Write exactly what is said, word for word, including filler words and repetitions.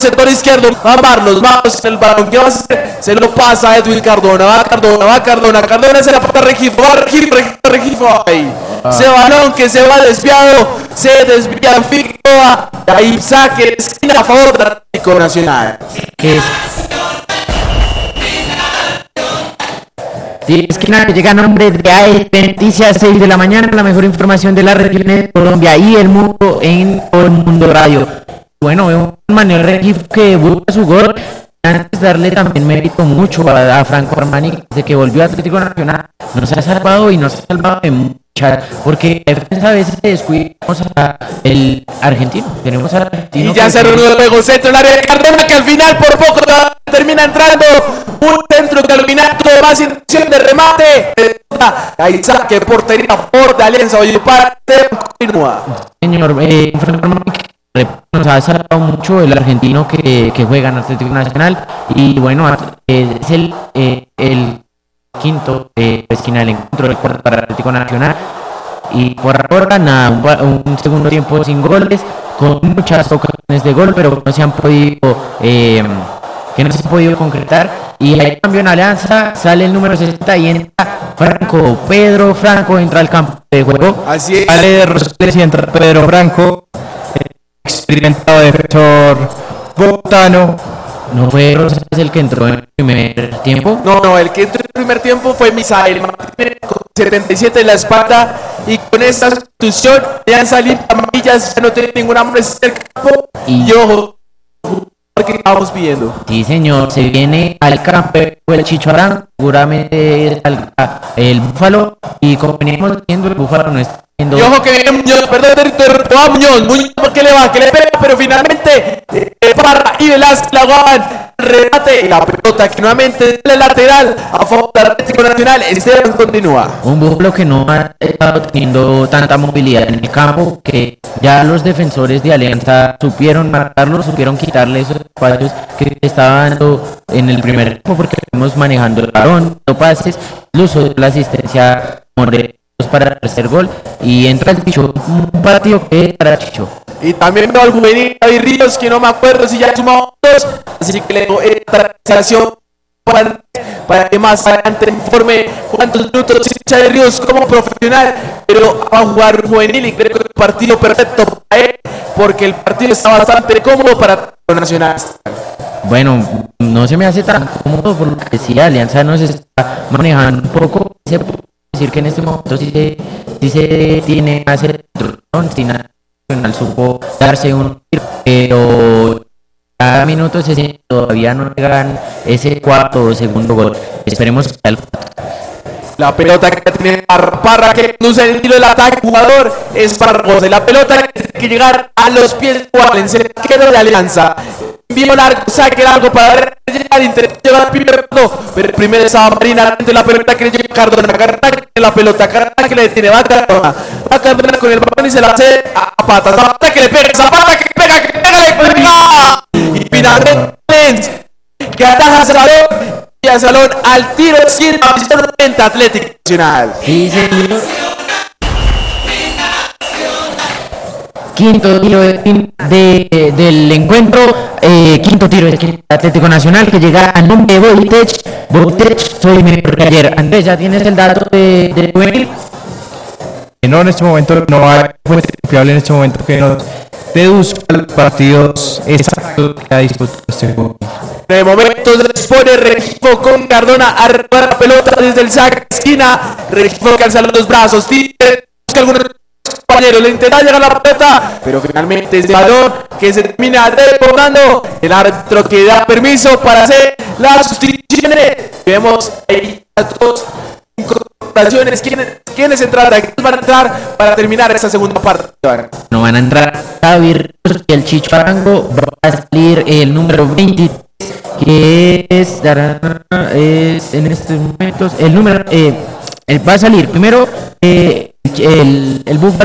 sector izquierdo, va Marlos, Marlos el balón, ¿qué va a hacer? Se lo pasa a Edwin Cardona, va Cardona, va Cardona, Cardona se la pata a Regifo, va Regifo, Regifo, Regifo, ahí. Ah. Ese balón que se va desviado, se desvía Figueroa, ahí saque de esquina a favor del Atlético Nacional. Es Sí, esquina que llega a nombre de A E P Noticias, seis de la mañana, la mejor información de la región de Colombia y el mundo en todo el mundo radio. Bueno, veo un Manuel Regifo que busca su gol. Antes de darle también mérito mucho a, a Franco Armani, de que volvió a Atlético Nacional, nos ha salvado y nos ha salvado de muchas, porque a veces descuidamos a el argentino, tenemos al argentino. Y ya se reunió luego centro el área de Cardona, que al final por poco termina entrando un centro que al final tuvo más intención de remate. Ahí saque portería por de Alianza Valledupar, continúa. Señor, eh, Franco Armani nos ha salvado mucho el argentino que, que juega en Atlético Nacional y bueno, eh, es el, eh, el quinto eh, esquina del encuentro del cuarto para Atlético Nacional y por ahora nada, un, un segundo tiempo sin goles, con muchas ocasiones de gol, pero no se han podido eh, que no se ha podido concretar y hay cambio en Alianza, sale el número sesenta y entra Franco, Pedro Franco entra al campo de juego. Así es. Sale de Rosales y entra Pedro Franco, experimentado defensor bogotano. ¿No fue Rosales el que entró en el primer tiempo? No, no, el que entró en el primer tiempo fue Misael Martínez con setenta y siete en la espalda y con esta sustitución ya han salido amarillas, ya no tiene ninguna molestia en el campo y ojo, que estamos viendo. Sí, señor, se viene al campo el Chicho Arango, seguramente el, el Búfalo y como veníamos viendo el Búfalo no está viendo. Y ojo que viene Muñoz, perdón, va Muñoz, Muñoz que le va, que le pega, pero finalmente eh, Parra y Velázquez la guaban, remate y la pelota que nuevamente es lateral a favor del Atlético Nacional. Esteban continúa. Un Búfalo que no ha estado teniendo tanta movilidad en el campo, que ya los defensores de Alianza supieron matarlo, supieron quitarle esos espacios que estaba dando en el primer tiempo, porque estamos manejando el balón, los pases, el uso de la asistencia Morelos para el tercer gol y entra el Chicho, un partido que para Chicho. Y también veo al juvenil David Ríos, que no me acuerdo si ya sumamos dos, así que le doy esta transacción para, para que más adelante informe cuántos minutos hincha de Ríos como profesional, pero va a jugar juvenil y creo que es un partido perfecto para él, porque el partido está bastante cómodo para los nacionales. Bueno, no se me hace tan cómodo porque si Alianza nos está manejando un poco, se puede decir que en este momento sí se, sí se tiene a hacer si Nacional supo darse un tiro, pero cada minuto se todavía no llegan ese cuarto o segundo gol. Esperemos que el La pelota que tiene Parra, que conduce el tiro del ataque jugador, es para José. La pelota que tiene que llegar a los pies de Juan, se quedó de Alianza. Envío largo, saque largo para llegar, intenta llegar al primer punto, pero primero estaba Marina, ante la pelota que le llega Cardona, Cardona que la pelota, Cardona que le detiene, va Cardona, va Cardona con el balón y se la hace a Zapata, Zapata que le pega, Zapata que pega, que pega, le pega, y finalmente que ataja a Salón, y a Salón al tiro de esquina, a Atlético Nacional. Sí, señor. Quinto tiro de, de, del encuentro, eh, quinto tiro de Atlético Nacional que llega al nombre de Voltech. Voltech, soy mejor que ayer. Andrés, ¿ya tienes el dato de, de juvenil? No, en este momento no hay fuente confiable en este momento que nos deduzca los partidos exactos que ha disputado este juego. De momento se dispone Regifo con Cardona a recuperar la pelota desde el saque de esquina. Regifo que alza los brazos, busca algunos compañeros, le intenta llegar a la pelota, pero finalmente es el balón que se termina desbordando. El árbitro que da permiso para hacer las sustituciones. Vemos ahí las dos incorporaciones. ¿Quiénes, quiénes entrarán? ¿Quiénes van a entrar para terminar esta segunda parte? No van a entrar Javier y el Chicho Arango. Va a salir el número veintitrés, que es, es en estos momentos el número, eh, el, va a salir primero eh, el, el Búfalo